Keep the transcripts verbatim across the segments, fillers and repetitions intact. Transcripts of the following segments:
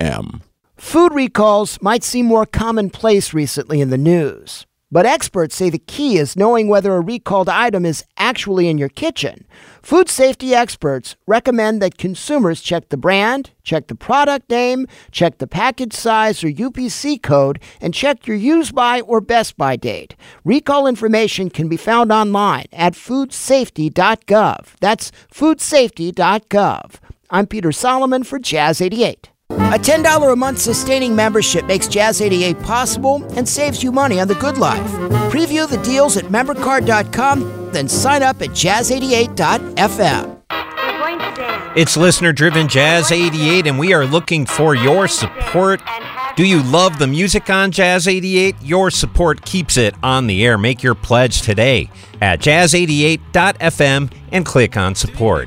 m. Food recalls might seem more commonplace recently in the news, but experts say the key is knowing whether a recalled item is actually in your kitchen. Food safety experts recommend that consumers check the brand, check the product name, check the package size or U P C code, and check your use by or best by date. Recall information can be found online at food safety dot gov. That's food safety dot gov. I'm Peter Solomon for Jazz eighty-eight. A ten dollars a month sustaining membership makes Jazz eighty-eight possible and saves you money on The Good Life. Preview the deals at member card dot com, then sign up at jazz eighty-eight dot f m. It's listener-driven Jazz eighty-eight, and we are looking for your support. Do you love the music on Jazz eighty-eight? Your support keeps it on the air. Make your pledge today at jazz eighty-eight dot f m and click on support.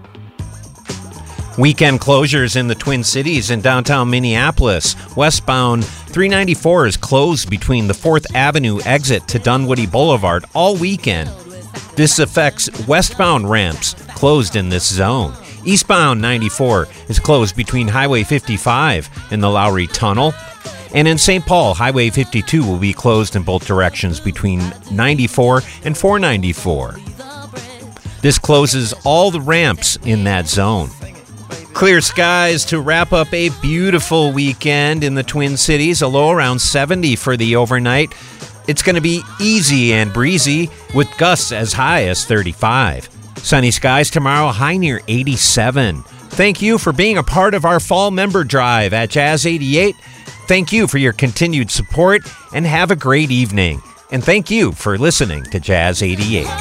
Weekend closures in the Twin Cities and downtown Minneapolis. Westbound three ninety-four is closed between the fourth Avenue exit to Dunwoody Boulevard all weekend. This affects westbound ramps closed in this zone. Eastbound ninety-four is closed between Highway fifty-five and the Lowry Tunnel. And in Saint Paul, Highway fifty-two will be closed in both directions between ninety-four and four ninety-four. This closes all the ramps in that zone. Clear skies to wrap up a beautiful weekend in the Twin Cities. A low around seventy for the overnight. It's going to be easy and breezy with gusts as high as thirty-five. Sunny skies tomorrow, high near eighty-seven. Thank you for being a part of our fall member drive at Jazz eighty-eight. Thank you for your continued support and have a great evening. And thank you for listening to Jazz eighty-eight.